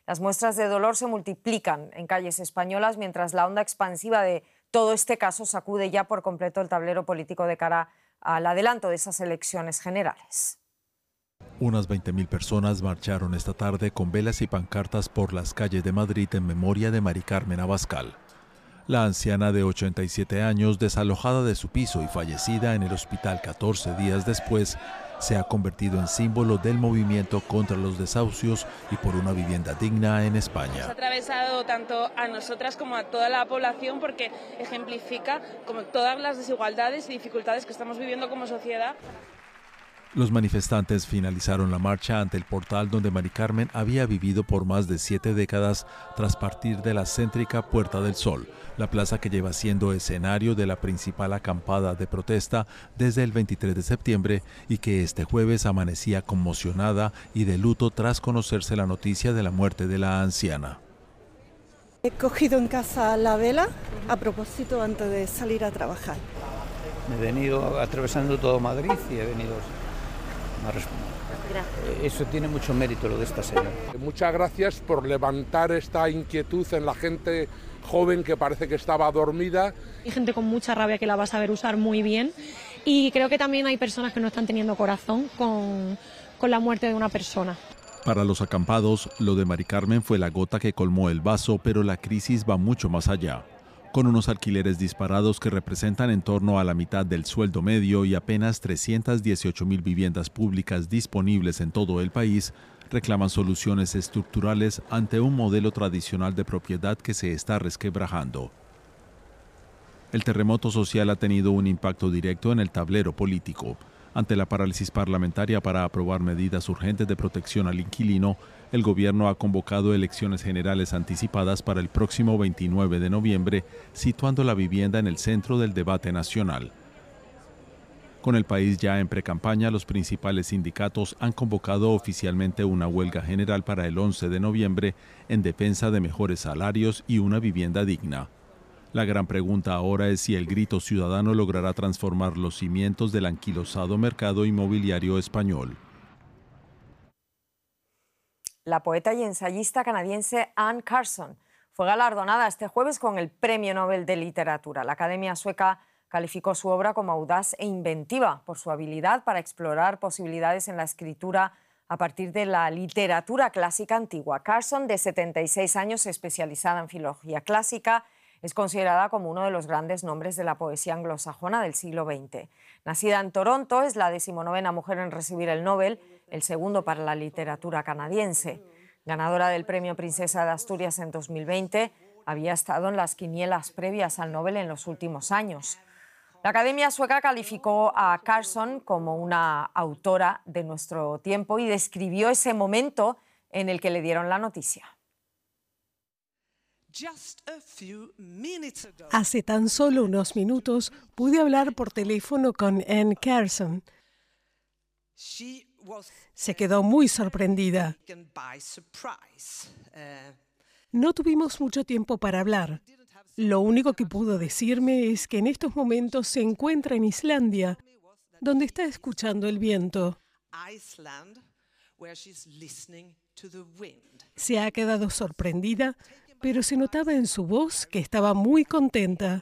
Las muestras de dolor se multiplican en calles españolas mientras la onda expansiva de todo este caso sacude ya por completo el tablero político de cara al adelanto de esas elecciones generales. Unas 20.000 personas marcharon esta tarde con velas y pancartas por las calles de Madrid en memoria de Mari Carmen Abascal. La anciana de 87 años, desalojada de su piso y fallecida en el hospital 14 días después, se ha convertido en símbolo del movimiento contra los desahucios y por una vivienda digna en España. Nos ha atravesado tanto a nosotras como a toda la población porque ejemplifica como todas las desigualdades y dificultades que estamos viviendo como sociedad. Los manifestantes finalizaron la marcha ante el portal donde Mari Carmen había vivido por más de 7 décadas tras partir de la céntrica Puerta del Sol, la plaza que lleva siendo escenario de la principal acampada de protesta desde el 23 de septiembre y que este jueves amanecía conmocionada y de luto tras conocerse la noticia de la muerte de la anciana. He cogido en casa la vela a propósito antes de salir a trabajar. Me he venido atravesando todo Madrid y he venido a responder. Eso tiene mucho mérito lo de esta señora. Muchas gracias por levantar esta inquietud en la gente joven que parece que estaba dormida. Hay gente con mucha rabia que la va a saber usar muy bien y creo que también hay personas que no están teniendo corazón con la muerte de una persona. Para los acampados, lo de Mari Carmen fue la gota que colmó el vaso, pero la crisis va mucho más allá. Con unos alquileres disparados que representan en torno a la mitad del sueldo medio y apenas 318.000 viviendas públicas disponibles en todo el país, reclaman soluciones estructurales ante un modelo tradicional de propiedad que se está resquebrajando. El terremoto social ha tenido un impacto directo en el tablero político. Ante la parálisis parlamentaria para aprobar medidas urgentes de protección al inquilino, el gobierno ha convocado elecciones generales anticipadas para el próximo 29 de noviembre, situando la vivienda en el centro del debate nacional. Con el país ya en precampaña, los principales sindicatos han convocado oficialmente una huelga general para el 11 de noviembre en defensa de mejores salarios y una vivienda digna. La gran pregunta ahora es si el grito ciudadano logrará transformar los cimientos del anquilosado mercado inmobiliario español. La poeta y ensayista canadiense Anne Carson fue galardonada este jueves con el Premio Nobel de Literatura. La Academia Sueca calificó su obra como audaz e inventiva por su habilidad para explorar posibilidades en la escritura a partir de la literatura clásica antigua. Carson, de 76 años, especializada en filología clásica, es considerada como uno de los grandes nombres de la poesía anglosajona del siglo XX. Nacida en Toronto, es la 19ª mujer en recibir el Nobel, el segundo para la literatura canadiense. Ganadora del Premio Princesa de Asturias en 2020, había estado en las quinielas previas al Nobel en los últimos años. La Academia Sueca calificó a Carson como una autora de nuestro tiempo y describió ese momento en el que le dieron la noticia. Hace tan solo unos minutos pude hablar por teléfono con Anne Carson. Se quedó muy sorprendida. No tuvimos mucho tiempo para hablar. Lo único que pudo decirme es que en estos momentos se encuentra en Islandia, donde está escuchando el viento. Se ha quedado sorprendida, pero se notaba en su voz que estaba muy contenta.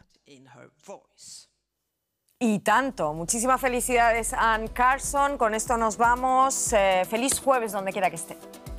Y tanto. Muchísimas felicidades, Anne Carson. Con esto nos vamos. Feliz jueves donde quiera que esté.